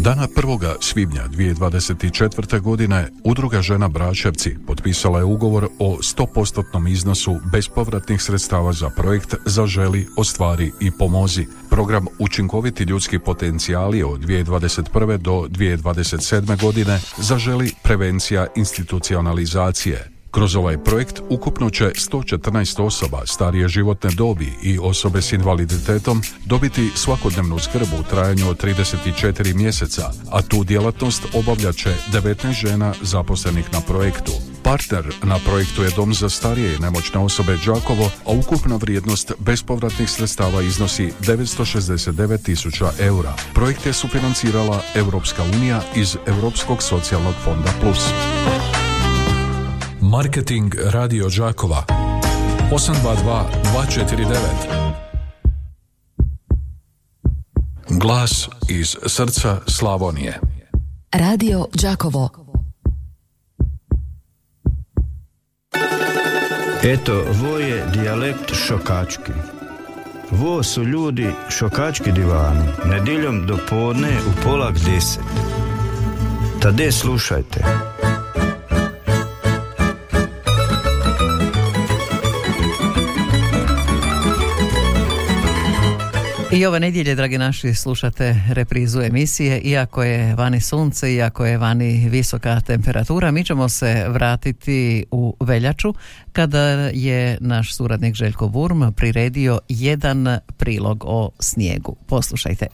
Dana 1. svibnja 2024. godine Udruga žena Bračevci potpisala je ugovor o 100% iznosu bespovratnih sredstava za projekt Zaželi, ostvari i pomozi. Program Učinkoviti ljudski potencijali od 2021. do 2027. godine Zaželi, prevencija institucionalizacije. Kroz ovaj projekt ukupno će 114 osoba starije životne dobi i osobe s invaliditetom dobiti svakodnevnu skrb u trajanju od 34 mjeseca, a tu djelatnost obavljat će 19 žena zaposlenih na projektu. Partner na projektu je Dom za starije i nemoćne osobe Đakovo, a ukupna vrijednost bespovratnih sredstava iznosi 969.000 eura. Projekt je sufinancirala Europska unija iz Europskog socijalnog fonda Plus. Marketing Radio Đakova 822 249. Glas iz srca Slavonije. Radio Đakovo. Eto, vo je dijalekt šokački. Vo su ljudi šokački divani, nedjeljom do podne u 9:30. Tade slušajte. I ove nedjelje, dragi naši, slušate reprizu emisije. Iako je vani sunce, iako je vani visoka temperatura, mi ćemo se vratiti u veljaču kada je naš suradnik Željko Vurm priredio jedan prilog o snijegu. Poslušajte.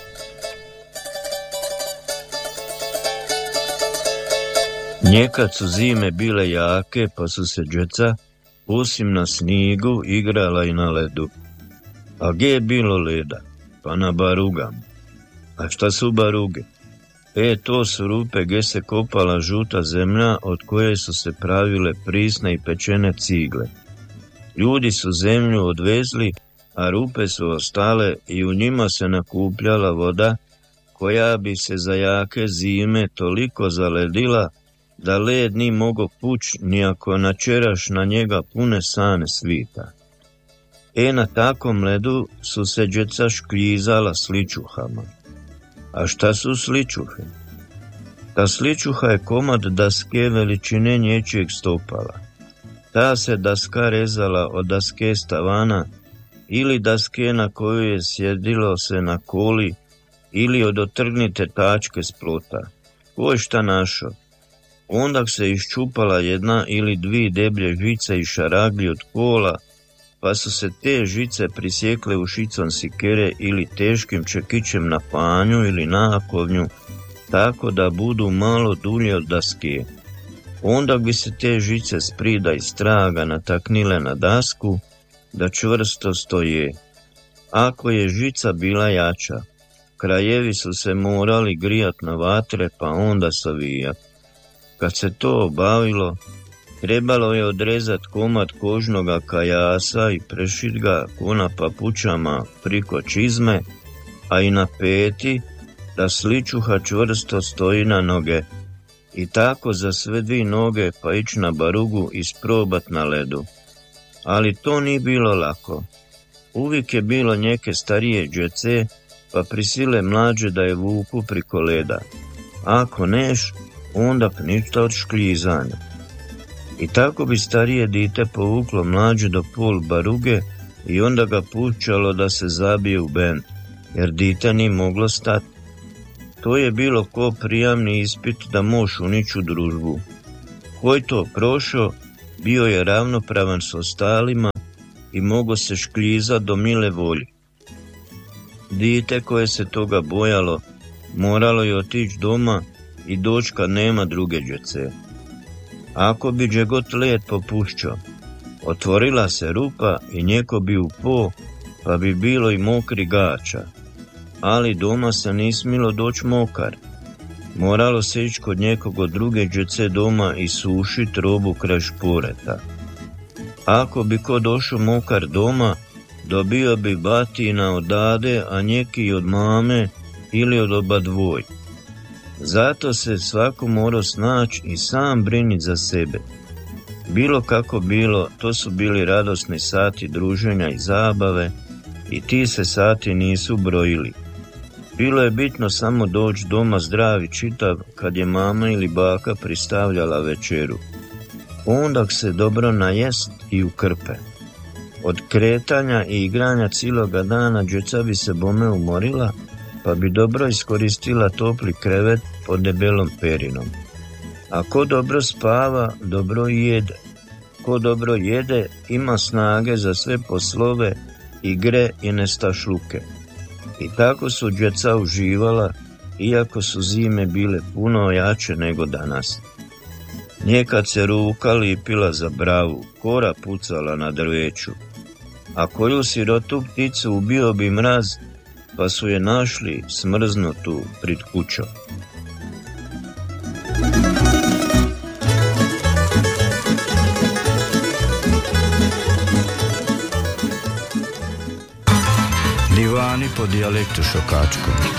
Nekad su zime bile jake, pa su se djeca, osim na snigu, igrala i na ledu. A gdje je bilo leda? Pa na barugama. A šta su baruge? To su rupe gdje se kopala žuta zemlja od koje su se pravile prisne i pečene cigle. Ljudi su zemlju odvezli, a rupe su ostale i u njima se nakupljala voda koja bi se za jake zime toliko zaledila da led ni mogo puć ni ako načeraš na njega pune sane svita. Na takom ledu su se djeca škljizala sličuhama. A šta su sličuhe? Ta sličuha je komad daske veličine nječijeg stopala. Ta se daska rezala od daske stavana ili daske na koju je sjedilo se na koli ili od otrgnite tačke s plota. Ko je šta našao? Onda se iščupala jedna ili dvi deblje žice i šaragli od kola, pa su se te žice prisjekle u šicom sikere ili teškim čekićem na panju ili nakovnju, tako da budu malo dulje od daske. Onda bi se te žice sprida i straga nataknile na dasku, da čvrsto stoje. Ako je žica bila jača, krajevi su se morali grijat na vatre pa onda savijat. Kad se to obavilo, trebalo je odrezat komad kožnoga kajasa i prešit ga ko na papučama priko čizme, a i na peti da sličuha čvrsto stoji na noge i tako za sve dvi noge pa ić na barugu i sprobat na ledu. Ali to nije bilo lako. Uvijek je bilo neke starije džece pa prisile mlađe da je vuku priko leda. Ako neš, onda ništa od škljizanja. I tako bi starije dite povuklo mlađe do pol baruge i onda ga pušćalo da se zabije u bend, jer dite nije moglo stati. To je bilo ko prijamni ispit da moš u niču družbu. Ko je to prošao, bio je ravnopravan s ostalima i mogo se škljizat do mile volje. Dite koje se toga bojalo, moralo je otići doma i doći kad nema druge djece. Ako bi gdje god led popušćao, otvorila se rupa i njeko bi upao, pa bi bilo i mokri gača. Ali doma se nije smilo doći mokar. Moralo se ići kod nekog od druge djece doma i sušit robu kraj šporeta. Ako bi ko došao mokar doma, dobio bi batina od dade, a neki od mame ili od oba dvoj. Zato se svako morao snaći i sam brinit za sebe. Bilo kako bilo, to su bili radosni sati druženja i zabave i ti se sati nisu brojili. Bilo je bitno samo doći doma zdrav i čitav kad je mama ili baka pristavljala večeru. Onda se dobro najest i ukrpe. Od kretanja i igranja ciloga dana djeca bi se bome umorila, pa bi dobro iskoristila topli krevet pod debelom perinom. A ko dobro spava, dobro i jede. Ko dobro jede, ima snage za sve poslove, igre i nestašluke. I tako su djeca uživala, iako su zime bile puno jače nego danas. Nekad se ruka lipila za bravu, kora pucala na drveću, a koju sirotu pticu ubio bi mraz, pa su je našli smrznutu pred kućom. Divani po dijalektu šokačkom.